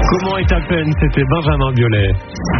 Comment est à peine, c'était Benjamin Biolay.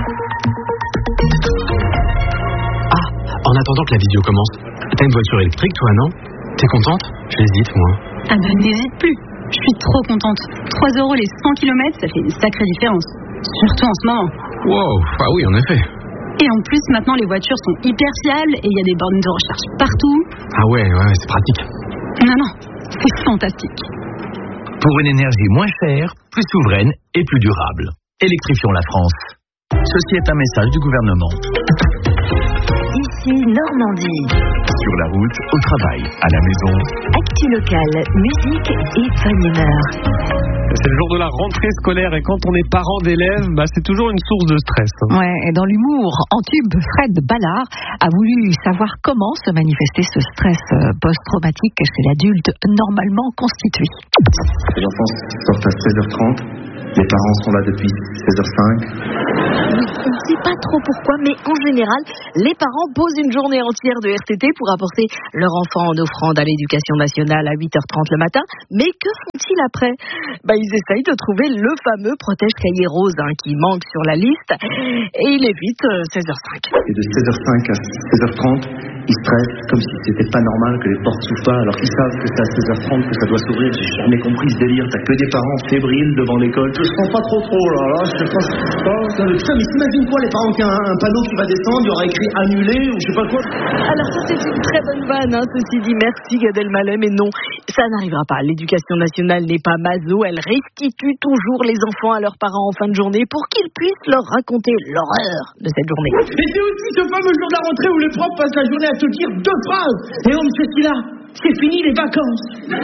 En attendant que la vidéo commence, t'as une voiture électrique toi, non? T'es contente? J'hésite moi. Ah ben n'hésite plus, je suis trop contente. 3 € les 100 km, ça fait une sacrée différence. Surtout en ce moment. Wow, ah oui en effet. Et en plus maintenant les voitures sont hyper fiables et il y a des bornes de recharge partout. Ah ouais, c'est pratique. Non, c'est fantastique. Pour une énergie moins chère, plus souveraine et plus durable. Électrifions la France. Ceci est un message du gouvernement. Ici Normandie. Sur la route, au travail, à la maison. Actu locale, musique et bonne humeur. C'est le jour de la rentrée scolaire et quand on est parent d'élèves, c'est toujours une source de stress. Ouais, et dans l'humour, en tube, Fred Ballard a voulu savoir comment se manifester ce stress post-traumatique chez l'adulte normalement constitué. Les enfants sortent à 16h30. Les parents sont là depuis 16h05. On ne sait pas trop pourquoi, mais en général, les parents posent une journée entière de RTT pour apporter leur enfant en offrande à l'éducation nationale à 8h30 le matin. Mais que font-ils après? Ils essayent de trouver le fameux protège-cahier rose qui manque sur la liste. Et il est vite 16h05. Et de 16h05 à 16h30, ils stressent comme si c'était pas normal que les portes s'ouvrent pas, alors qu'ils savent que c'est à 16h30 que ça doit s'ouvrir. J'ai jamais compris ce délire. T'as que des parents fébriles devant l'école. Je sens pas trop là, je sais pas ce qui se passe. Putain, mais t'imagines quoi, les parents qui ont un panneau qui va descendre, il y aura écrit annulé ou je sais pas quoi. Alors ça c'est une très bonne vanne, ceci dit, merci Gad Elmaleh, mais non, ça n'arrivera pas. L'éducation nationale n'est pas maso, elle restitue toujours les enfants à leurs parents en fin de journée pour qu'ils puissent leur raconter l'horreur de cette journée. Et c'est aussi ce fameux jour de la rentrée où les profs passent la journée à te dire 2 phrases. Et on me fait ce qu'il a, c'est fini les vacances.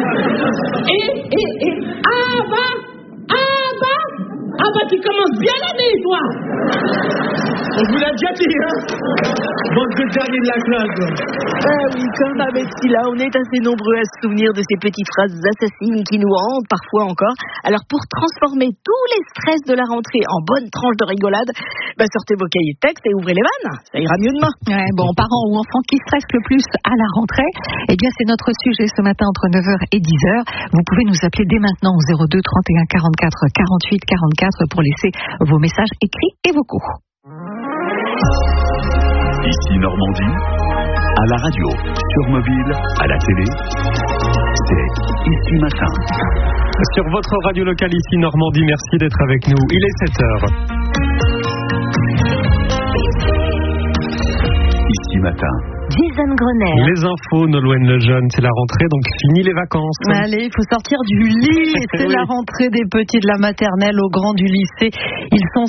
Tu commences bien l'année, toi. On vous l'a déjà dit, Bande de dernier de la classe. Oui, comme avec Silla, on est assez nombreux à se souvenir de ces petites phrases assassines qui nous hantent parfois encore. Alors pour transformer tous les stress de la rentrée en bonne tranche de rigolade, sortez vos cahiers de texte et ouvrez les vannes. Ça ira mieux demain. Ouais, parents ou enfants qui stressent le plus à la rentrée, c'est notre sujet ce matin entre 9h et 10h. Vous pouvez nous appeler dès maintenant au 02 31 44 48 44 pour laisser vos messages écrits et vocaux. Ici Normandie, à la radio, sur mobile, à la télé, c'est Ici Matin. Sur votre radio locale ici Normandie, merci d'être avec nous. Il est 7h. Ici Matin. Jason Grenet. Les infos, Nolwenn Lejeune, c'est la rentrée, donc fini les vacances. Allez, il faut sortir du lit. C'est la rentrée des petits de la maternelle au grand du lycée. Ils sont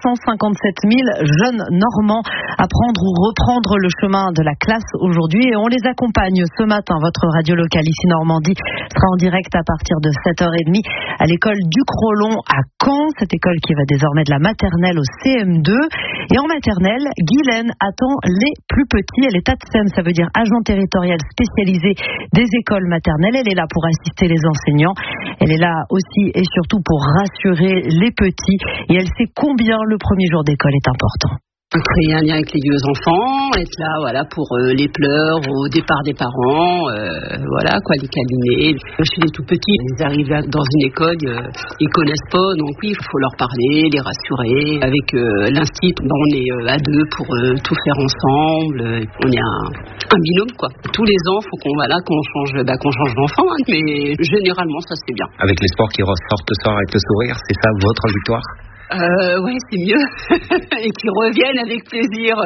557 000 jeunes normands à prendre ou reprendre le chemin de la classe aujourd'hui et on les accompagne ce matin. Votre radio locale ici Normandie sera en direct à partir de 7h30 à l'école du Crolon à Caen. Cette école qui va désormais de la maternelle au CM2. Et en maternelle, Guylaine attend les plus petits. Elle est ATSEM, ça veut dire agent territorial spécialisé des écoles maternelles. Elle est là pour assister les enseignants. Elle est là aussi et surtout pour rassurer les petits. Et elle sait combien le premier jour d'école est important. Créer un lien avec les vieux enfants, être là pour les pleurs au départ des parents, les câliner. Chez les tout petits, ils arrivent dans une école, ils connaissent pas, donc oui, il faut leur parler, les rassurer. Avec l'instit, on est à 2 pour tout faire ensemble. On est un binôme, quoi. Tous les ans, faut qu'on change d'enfant, mais généralement ça se fait bien. Avec l'espoir qu'ils ressortent ce soir avec le sourire, c'est ça votre victoire? Oui, c'est mieux. Et qu'ils reviennent avec plaisir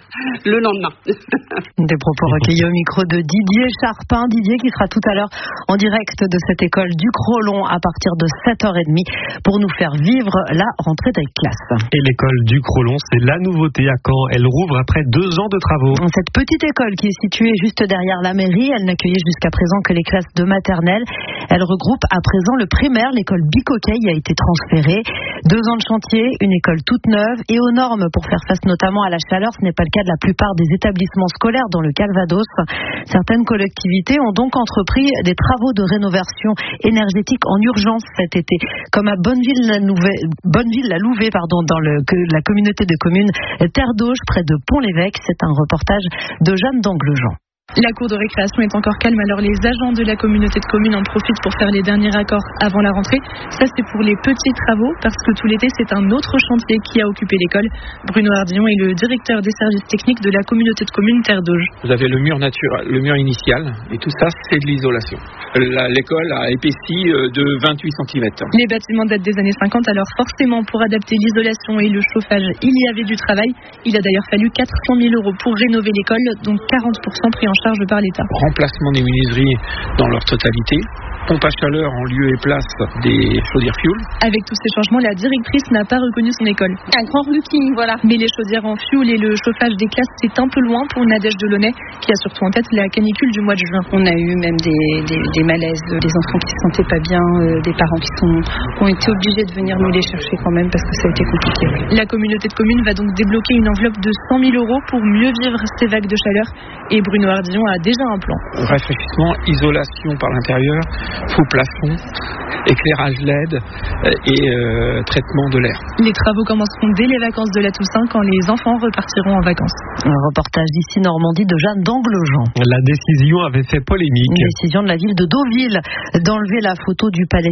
le lendemain. Des propos recueillis au micro de Didier Charpin. Didier qui sera tout à l'heure en direct de cette école du Crolon à partir de 7h30 pour nous faire vivre la rentrée des classes. Et l'école du Crolon, c'est la nouveauté à Caen. Elle rouvre après 2 ans de travaux. Cette petite école qui est située juste derrière la mairie, elle n'accueillait jusqu'à présent que les classes de maternelle. Elle regroupe à présent le primaire. L'école Bicoquet y a été transférée. 2 ans de chantier, une école toute neuve et aux normes pour faire face notamment à la chaleur. Ce n'est pas le cas de la plupart des établissements scolaires dans le Calvados. Certaines collectivités ont donc entrepris des travaux de rénovation énergétique en urgence cet été, comme à Bonneville-la-Louvet, dans la communauté de communes Terre d'Auge, près de Pont-l'Évêque. C'est un reportage de Jeanne d'Anglejean. La cour de récréation est encore calme, alors les agents de la communauté de communes en profitent pour faire les derniers raccords avant la rentrée. Ça, c'est pour les petits travaux, parce que tout l'été, c'est un autre chantier qui a occupé l'école. Bruno Ardillon est le directeur des services techniques de la communauté de communes Terre d'Auge. Vous avez le mur naturel, le mur initial, et tout ça, c'est de l'isolation. L'école a épaissi de 28 cm. Les bâtiments datent des années 50, alors forcément, pour adapter l'isolation et le chauffage, il y avait du travail. Il a d'ailleurs fallu 400 000 € pour rénover l'école, dont 40% pris en charge par l'État. Remplacement des menuiseries dans leur totalité, pompe à chaleur en lieu et place des chaudières fuel. Avec tous ces changements, la directrice n'a pas reconnu son école. Un grand looking, voilà. Mais les chaudières en fuel et le chauffage des classes, c'est un peu loin pour Nadège Delaunay, qui a surtout en tête la canicule du mois de juin. On a eu même des malaises, des enfants qui se sentaient pas bien, des parents qui ont été obligés de venir nous les chercher quand même parce que ça a été compliqué. La communauté de communes va donc débloquer une enveloppe de 100 000 € pour mieux vivre ces vagues de chaleur. Et Bruno Ardillon a déjà un plan. Rafraîchissement, isolation par l'intérieur, faux plafond, éclairage LED et traitement de l'air. Les travaux commenceront dès les vacances de la Toussaint quand les enfants repartiront en vacances. Un reportage d'ici Normandie de Jeanne d'Anglejean. La décision avait fait polémique. Une décision de la ville de Deauville d'enlever la photo du palais